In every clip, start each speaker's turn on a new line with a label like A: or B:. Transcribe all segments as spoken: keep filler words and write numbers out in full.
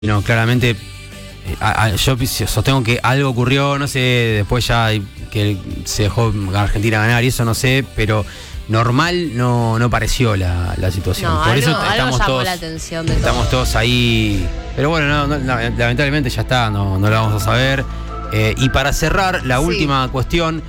A: No, claramente, eh, a, a, yo sostengo que algo ocurrió, no sé, después ya que se dejó a Argentina ganar y eso no sé, pero normal no, no pareció la, la situación.
B: No,
A: Por
B: algo,
A: eso
B: algo
A: estamos
B: llamó
A: todos,
B: la atención de
A: estamos
B: todos.
A: todos ahí. Pero bueno, no, no, no, lamentablemente ya está, no, no lo vamos a saber. Eh, y para cerrar, la
B: Sí.
A: última cuestión,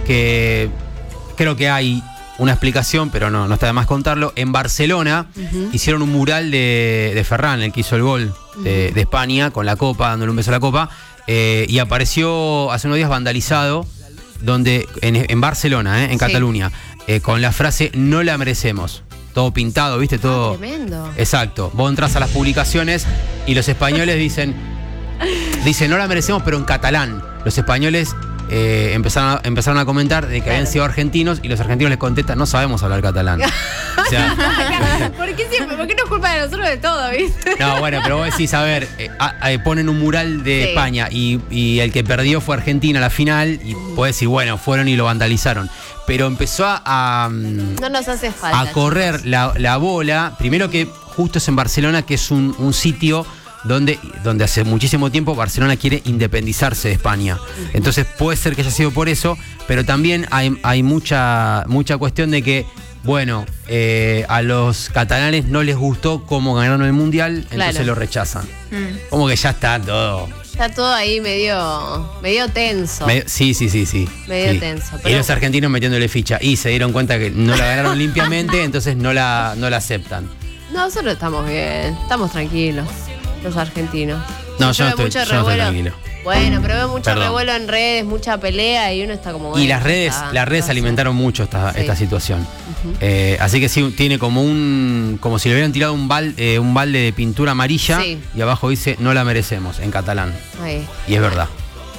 A: que creo que hay una explicación, pero no, no está de más contarlo. En Barcelona uh-huh. hicieron un mural de, de Ferran, el que hizo el gol de, uh-huh. de España, con la copa, dándole un beso a la copa, eh, y apareció hace unos días vandalizado, donde en, en Barcelona, eh, en sí. Cataluña, eh, con la frase "no la merecemos". Todo pintado, ¿viste? Todo.
B: Ah, tremendo.
A: Exacto. Vos entras a las publicaciones y los españoles dicen, dicen "no la merecemos", pero en catalán. Los españoles eh, empezaron, a, empezaron a comentar de que claro. habían sido argentinos y los argentinos les contestan: "no sabemos hablar catalán". O sea,
B: ¿Por qué siempre? ¿Por qué nos culpan de nosotros de todo, viste?
A: No, bueno, pero vos decís, a ver, eh, a, eh, ponen un mural de sí. España y, y el que perdió fue Argentina a la final y mm. podés decir, bueno, fueron y lo vandalizaron. Pero empezó a, a,
B: no nos hace falta,
A: a correr la, la bola. Primero que justo es en Barcelona, que es un, un sitio donde, donde hace muchísimo tiempo Barcelona quiere independizarse de España. Entonces puede ser que haya sido por eso, pero también hay, hay mucha, mucha cuestión de que, bueno, eh, a los catalanes no les gustó cómo ganaron el Mundial, claro. entonces lo rechazan. Mm. Como que ya está todo...
B: Está todo ahí medio, medio tenso.
A: Medio, sí, sí, sí, sí.
B: Medio
A: sí.
B: tenso.
A: Pero... Y los argentinos metiéndole ficha. Y se dieron cuenta que no la ganaron limpiamente, entonces no la, no la aceptan.
B: No, nosotros estamos bien, estamos tranquilos, los argentinos.
A: No, yo no, estoy, yo no estoy tranquilo.
B: Bueno, pero veo mucho
A: Perdón.
B: revuelo en redes, mucha pelea y uno está como... Bueno,
A: y las redes,
B: está,
A: las redes alimentaron mucho esta, sí. esta situación. Uh-huh. eh, así que sí, tiene como un... como si le hubieran tirado un, bal, eh, un balde de pintura amarilla sí. y abajo dice "no la merecemos", en catalán.
B: Ahí.
A: Y es verdad.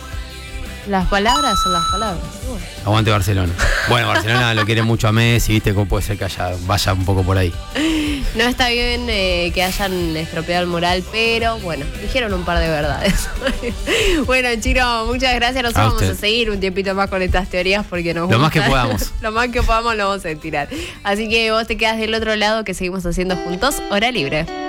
B: Las palabras son las palabras. Bueno.
A: Aguante Barcelona. Bueno, Barcelona lo quiere mucho a Messi, ¿viste? ¿Cómo puede ser que haya, vaya un poco por ahí?
B: No está bien eh, que hayan estropeado el mural, pero bueno, dijeron un par de verdades. Bueno, Chino, muchas gracias. Nosotros vamos a seguir un tiempito más con estas teorías porque nos gusta.
A: Lo más que podamos.
B: Lo más que podamos lo vamos a tirar. Así que vos te quedás del otro lado, que seguimos haciendo juntos Hora Libre.